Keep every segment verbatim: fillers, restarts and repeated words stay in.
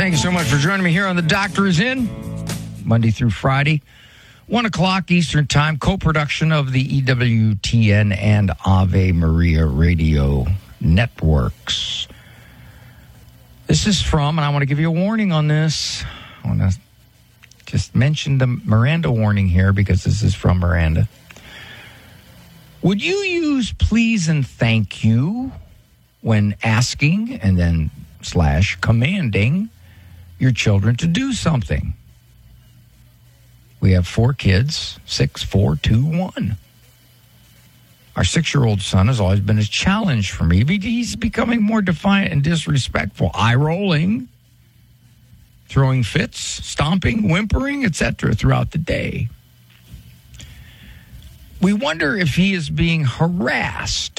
Thank you so much for joining me here on The Doctor Is In, Monday through Friday, one o'clock Eastern Time, co-production of the E W T N and Ave Maria Radio Networks. This is from, and I want to give you a warning on this. I want to just mention the Miranda warning here because this is from Miranda. Would you use please and thank you when asking and then slash commanding your children to do something? We have four kids, six, four, two, one. Our six-year-old son has always been a challenge for me. He's becoming more defiant and disrespectful, eye-rolling, throwing fits, stomping, whimpering, et cetera throughout the day. We wonder if he is being harassed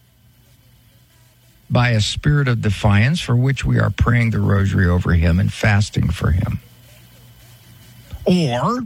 by a spirit of defiance for which we are praying the rosary over him and fasting for him. Or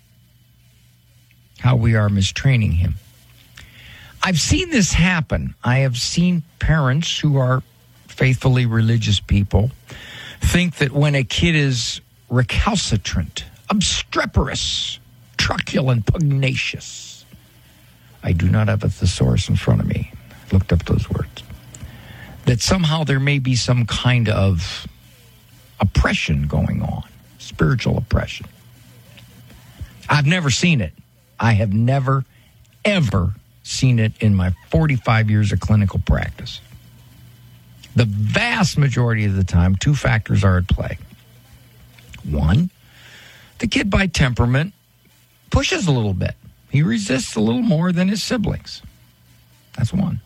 how we are mistraining him. I've seen this happen. I have seen parents who are faithfully religious people think that when a kid is recalcitrant, obstreperous, truculent, pugnacious. I do not have a thesaurus in front of me. I looked up those words. That somehow there may be some kind of oppression going on, spiritual oppression. I've never seen it. I have never, ever seen it in my forty-five years of clinical practice. The vast majority of the time, two factors are at play. One, the kid by temperament pushes a little bit. He resists a little more than his siblings. That's one.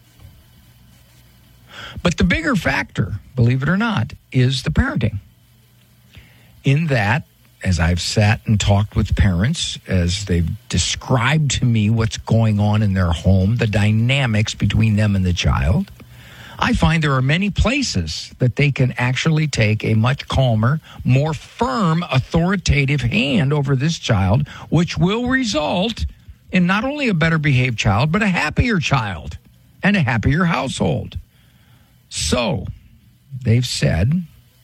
But the bigger factor, believe it or not, is the parenting. In that, as I've sat and talked with parents, as they've described to me what's going on in their home, the dynamics between them and the child, I find there are many places that they can actually take a much calmer, more firm, authoritative hand over this child, which will result in not only a better behaved child, but a happier child and a happier household. So, they've said,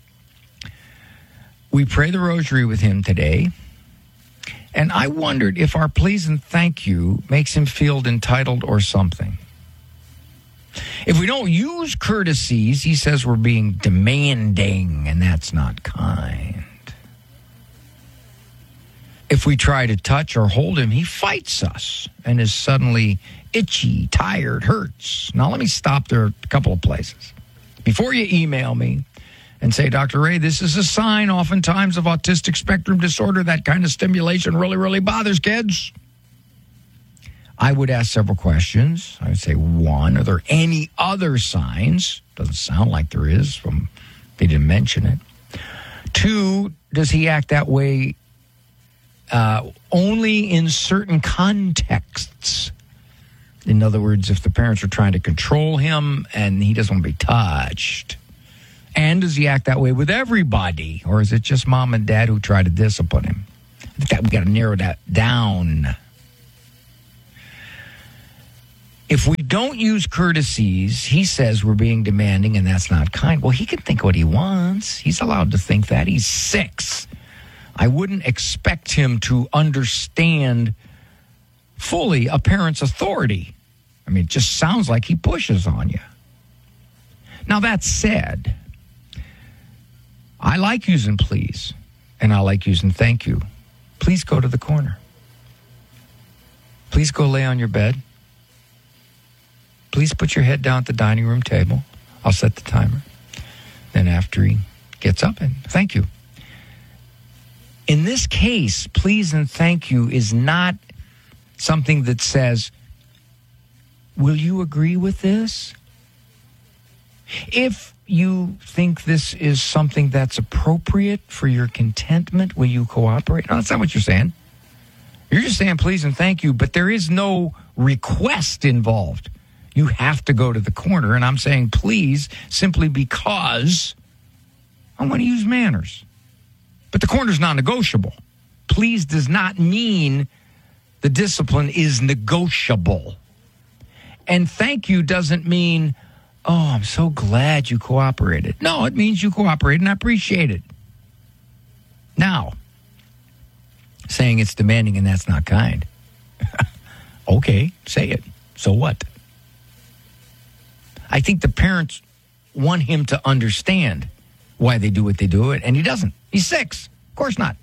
we pray the rosary with him today, and I wondered if our please and thank you makes him feel entitled or something. If we don't use courtesies, he says we're being demanding, and that's not kind. If we try to touch or hold him, he fights us and is suddenly itchy, tired, hurts. Now, let me stop there a couple of places. Before you email me and say, Doctor Ray, this is a sign oftentimes of autistic spectrum disorder, that kind of stimulation really, really bothers kids, I would ask several questions. I would say, one, are there any other signs? Doesn't sound like there is. From they didn't mention it. Two, does he act that way uh, only in certain contexts? In other words, if the parents are trying to control him and he doesn't want to be touched. And does he act that way with everybody? Or is it just mom and dad who try to discipline him? I think that we've got to narrow that down. If we don't use courtesies, he says we're being demanding and that's not kind. Well, he can think what he wants. He's allowed to think that. He's six. I wouldn't expect him to understand fully a parent's authority. I mean, it just sounds like he pushes on you. Now, that said, I like using please, and I like using thank you. Please go to the corner. Please go lay on your bed. Please put your head down at the dining room table. I'll set the timer. Then after he gets up, and thank you. In this case, please and thank you is not something that says, will you agree with this? If you think this is something that's appropriate for your contentment, will you cooperate? No, that's not what you're saying. You're just saying please and thank you, but there is no request involved. You have to go to the corner, and I'm saying please simply because I want to use manners. But the corner's non-negotiable. Please does not mean the discipline is negotiable. And thank you doesn't mean, oh, I'm so glad you cooperated. No, it means you cooperated and I appreciate it. Now, saying it's demanding and that's not kind. Okay, say it. So what? I think the parents want him to understand why they do what they do, and he doesn't. He's six. Of course not.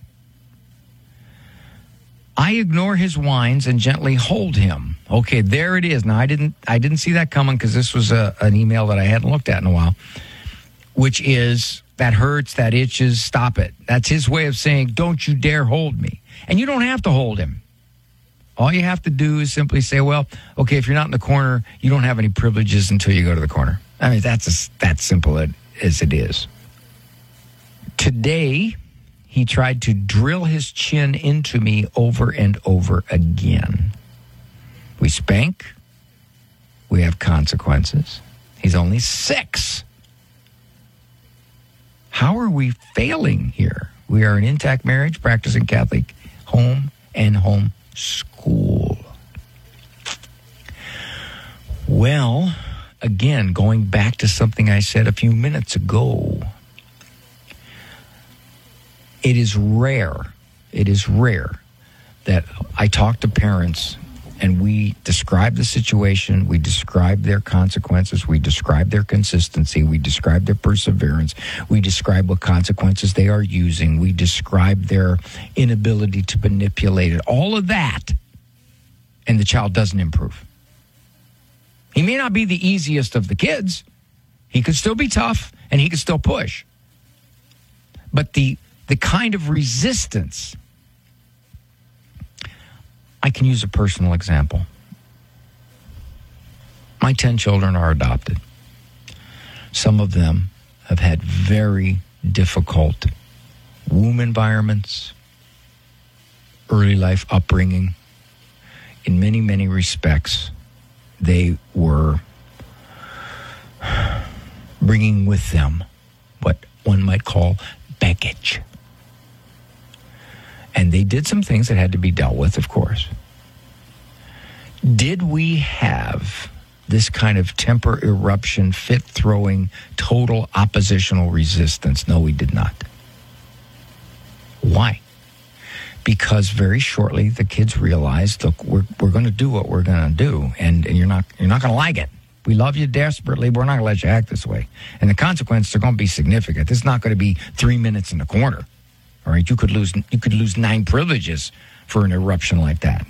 I ignore his whines and gently hold him. Okay, there it is. Now, I didn't I didn't see that coming because this was a, an email that I hadn't looked at in a while, which is, that hurts, that itches, stop it. That's his way of saying, don't you dare hold me. And you don't have to hold him. All you have to do is simply say, well, okay, if you're not in the corner, you don't have any privileges until you go to the corner. I mean, that's as, that simple as it is. Today, he tried to drill his chin into me over and over again. We spank. We have consequences. He's only six. How are we failing here? We are an intact marriage, practicing Catholic home and home school. Well, again, going back to something I said a few minutes ago, it is rare, it is rare that I talk to parents and we describe the situation, we describe their consequences, we describe their consistency, we describe their perseverance, we describe what consequences they are using, we describe their inability to manipulate it, all of that, and the child doesn't improve. He may not be the easiest of the kids. He could still be tough, and he could still push. But the the kind of resistance, I can use a personal example. My ten children are adopted. Some of them have had very difficult womb environments, early life upbringing. In many, many respects, they were bringing with them what one might call baggage. And they did some things that had to be dealt with, of course. Did we have this kind of temper eruption, fit-throwing, total oppositional resistance? No, we did not. Why? Because very shortly the kids realized, look, we're we're going to do what we're going to do, and, and you're not you're not going to like it. We love you desperately, but we're not going to let you act this way. And the consequences are going to be significant. This is not going to be three minutes in the corner. All right, you could lose you could lose nine privileges for an eruption like that.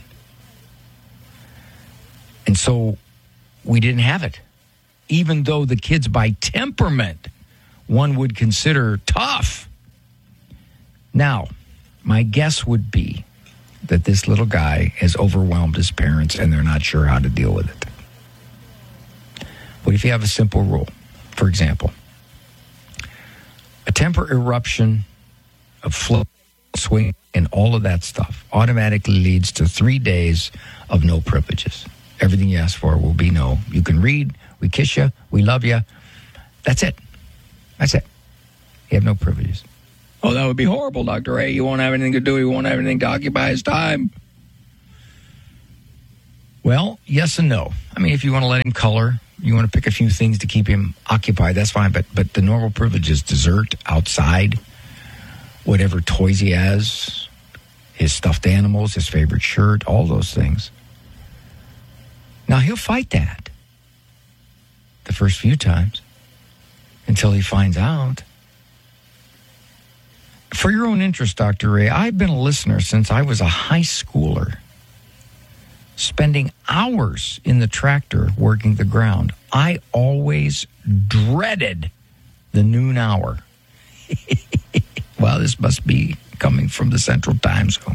And so we didn't have it. Even though the kids by temperament one would consider tough. Now, my guess would be that this little guy has overwhelmed his parents and they're not sure how to deal with it. What if you have a simple rule? For example, a temper eruption of flow, swing, and all of that stuff automatically leads to three days of no privileges. Everything you ask for will be no. You can read, we kiss you, we love you. That's it. That's it. You have no privileges. Oh, that would be horrible, Doctor A. You won't have anything to do. You won't have anything to occupy his time. Well, yes and no. I mean, if you want to let him color, you want to pick a few things to keep him occupied, that's fine. But but the normal privilege is dessert, outside, whatever toys he has, his stuffed animals, his favorite shirt, all those things. Now, he'll fight that the first few times until he finds out. For your own interest, Doctor Ray, I've been a listener since I was a high schooler, spending hours in the tractor working the ground. I always dreaded the noon hour. Well, this must be coming from the Central Time Zone.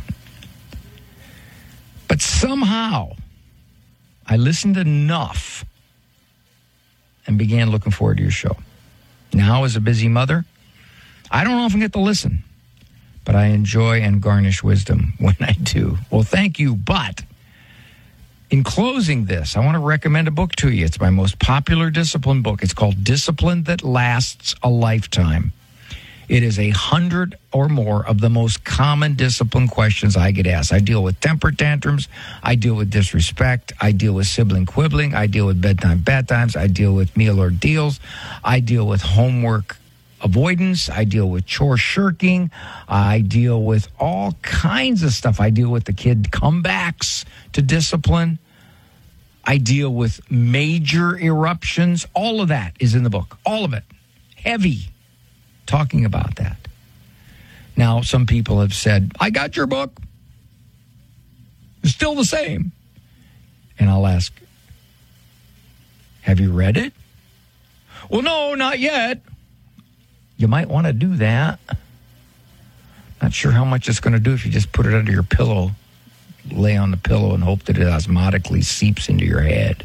But somehow, I listened enough and began looking forward to your show. Now, as a busy mother, I don't often get to listen, but I enjoy and garnish wisdom when I do. Well, thank you, but in closing this, I want to recommend a book to you. It's my most popular discipline book. It's called Discipline That Lasts a Lifetime. It is a hundred or more of the most common discipline questions I get asked. I deal with temper tantrums. I deal with disrespect. I deal with sibling quibbling. I deal with bedtime bad times. I deal with meal ordeals. I deal with homework avoidance. I deal with chore shirking. I deal with all kinds of stuff. I deal with the kid comebacks to discipline. I deal with major eruptions. All of that is in the book. All of it. Heavy talking about that. Now, some people have said, I got your book. It's still the same. And I'll ask, have you read it? Well, no, not yet. You might want to do that. Not sure how much it's going to do if you just put it under your pillow, lay on the pillow, and hope that it osmotically seeps into your head.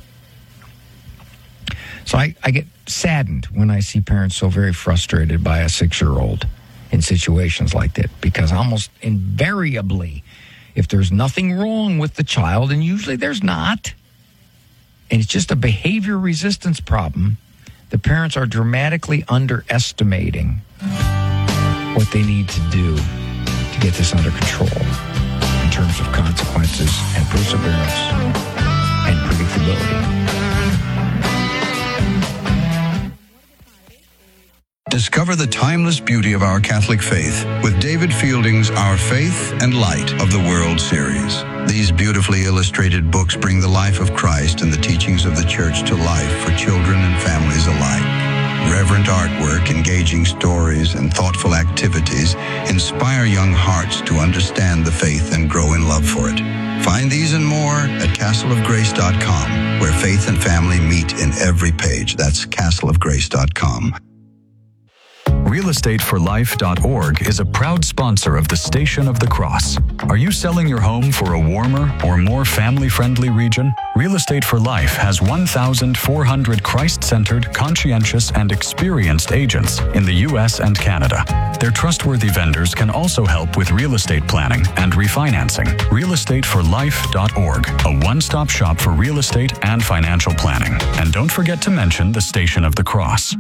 So I, I get saddened when I see parents so very frustrated by a six-year-old in situations like that, because almost invariably, if there's nothing wrong with the child, and usually there's not, and it's just a behavior resistance problem, the parents are dramatically underestimating what they need to do to get this under control in terms of consequences and perseverance and predictability. Discover the timeless beauty of our Catholic faith with David Fielding's Our Faith and Light of the World series. These beautifully illustrated books bring the life of Christ and the teachings of the Church to life for children and families alike. Reverent artwork, engaging stories, and thoughtful activities inspire young hearts to understand the faith and grow in love for it. Find these and more at castle of grace dot com, where faith and family meet in every page. That's castle of grace dot com. real estate for life dot org is a proud sponsor of the Station of the Cross. Are you selling your home for a warmer or more family-friendly region? Real Estate for Life has one thousand four hundred Christ-centered, conscientious, and experienced agents in the U S and Canada. Their trustworthy vendors can also help with real estate planning and refinancing. real estate for life dot org, a one-stop shop for real estate and financial planning. And don't forget to mention the Station of the Cross.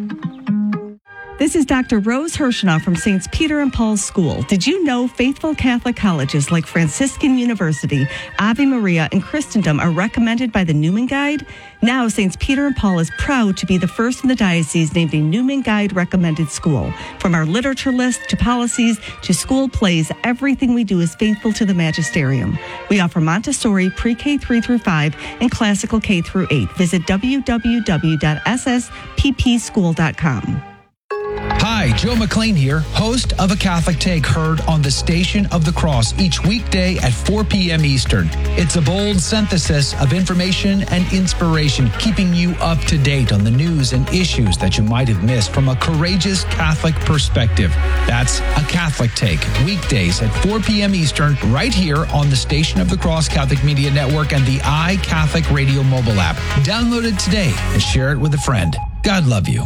This is Doctor Rose Hirschenow from Saints Peter and Paul's School. Did you know faithful Catholic colleges like Franciscan University, Ave Maria, and Christendom are recommended by the Newman Guide? Now, Saints Peter and Paul is proud to be the first in the diocese named a Newman Guide recommended school. From our literature list to policies to school plays, everything we do is faithful to the magisterium. We offer Montessori pre-K three through five and classical K through eight. Visit w w w dot s s p p school dot com. Hi, Joe McLean here, host of A Catholic Take, heard on the Station of the Cross each weekday at four p.m. Eastern. It's a bold synthesis of information and inspiration, keeping you up to date on the news and issues that you might have missed from a courageous Catholic perspective. That's A Catholic Take, weekdays at four p.m. Eastern, right here on the Station of the Cross Catholic Media Network and the iCatholic Radio mobile app. Download it today and share it with a friend. God love you.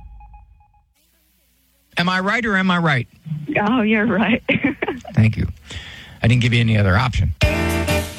Am I right or am I right? Oh, you're right. Thank you. I didn't give you any other option.